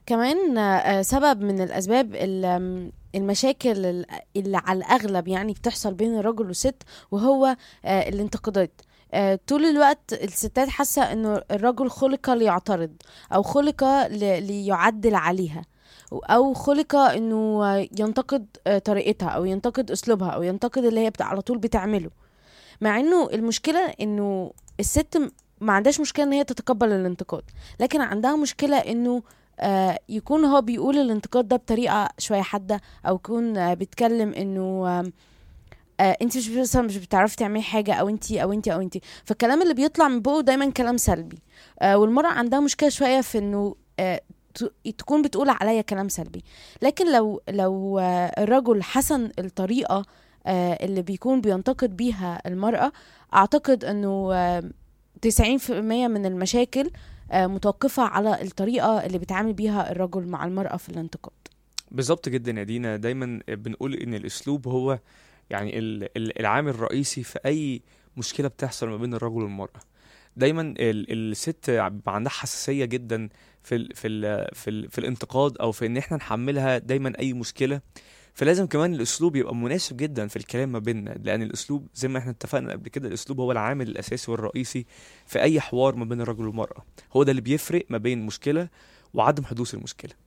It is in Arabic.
كمان سبب من الأسباب المشاكل اللي على الأغلب يعني بتحصل بين الرجل والست، وهو الانتقادات. طول الوقت الستات حاسة انه الرجل خلق ليعترض، او خلق ليعدل عليها، او خلق انه ينتقد طريقتها، او ينتقد اسلوبها، او ينتقد اللي هي على طول بتعمله. مع انه المشكلة انه الست ما عندهاش مشكلة ان هي تتقبل الانتقاد، لكن عندها مشكلة انه يكون هو بيقول الانتقاد ده بطريقة شوية حادة، او يكون بيتكلم انه انت مش مثلا مش بتعرفي تعملي حاجة، او انت. فالكلام اللي بيطلع من بقه دايما كلام سلبي. والمرأة عندها مشكلة شوية في انه تكون بتقول عليا كلام سلبي. لكن لو الرجل حسن الطريقة اللي بيكون بينتقد بيها المرأة، أعتقد أنه 90% من المشاكل متوقفة على الطريقة اللي بيتعامل بيها الرجل مع المرأة في الانتقاد. بالظبط جدا يا دينا، دايما بنقول ان الاسلوب هو يعني العامل الرئيسي في اي مشكله بتحصل ما بين الرجل والمراه. دايما الست بيبقى عندها حساسيه جدا في الانتقاد، او في ان احنا نحملها دايما اي مشكله. فلازم كمان الاسلوب يبقى مناسب جدا في الكلام ما بيننا، لان الاسلوب زي ما احنا اتفقنا قبل كده، الاسلوب هو العامل الاساسي والرئيسي في اي حوار ما بين الرجل والمراه. هو ده اللي بيفرق ما بين مشكله وعدم حدوث المشكله.